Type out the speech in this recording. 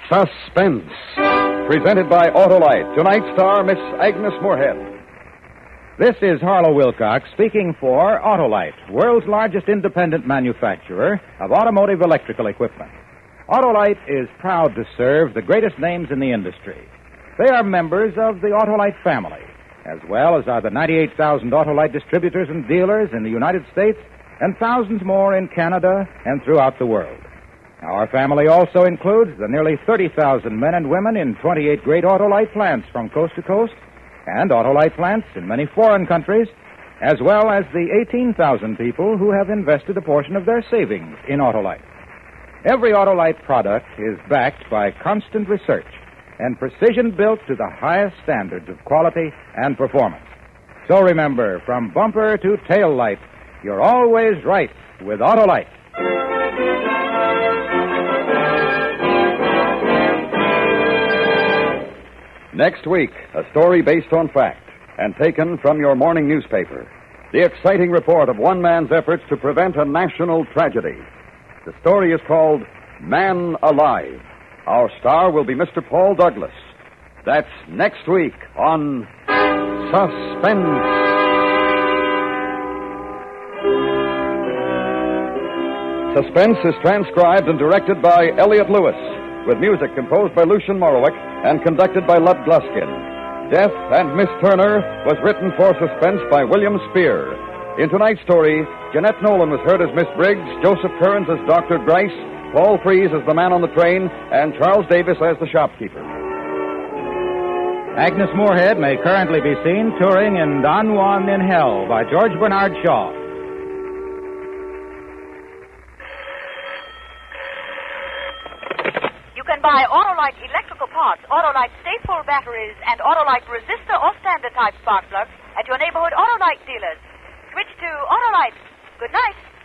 Suspense. Presented by Autolite. Tonight's star, Miss Agnes Moorehead. This is Harlow Wilcox speaking for Autolite, world's largest independent manufacturer of automotive electrical equipment. Autolite is proud to serve the greatest names in the industry. They are members of the Autolite family, as well as are the 98,000 Autolite distributors and dealers in the United States and thousands more in Canada and throughout the world. Our family also includes the nearly 30,000 men and women in 28 great Autolite plants from coast to coast and Autolite plants in many foreign countries, as well as the 18,000 people who have invested a portion of their savings in Autolite. Every Autolite product is backed by constant research and precision built to the highest standards of quality and performance. So remember, from bumper to tail light, you're always right with Autolite. Next week, a story based on fact and taken from your morning newspaper. The exciting report of one man's efforts to prevent a national tragedy. The story is called Man Alive. Our star will be Mr. Paul Douglas. That's next week on Suspense. Suspense is transcribed and directed by Elliot Lewis, with music composed by Lucian Morowick and conducted by Lud Gluskin. Death and Miss Turner was written for Suspense by William Spear. In tonight's story, Jeanette Nolan was heard as Miss Briggs, Joseph Kearns as Dr. Grice, Paul Freese as the man on the train, and Charles Davis as the shopkeeper. Agnes Moorehead may currently be seen touring in Don Juan in Hell by George Bernard Shaw. You can buy Autolite electrical parts, Autolite stateful batteries, and Autolite resistor or standard type spark plugs at your neighborhood Autolite dealers. Switch to Autolite. Good night.